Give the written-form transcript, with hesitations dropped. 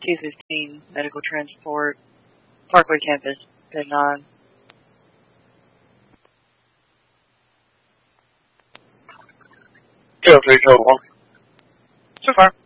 215 medical transport, Parkway campus, bed 9. Go 3 code 1. So far.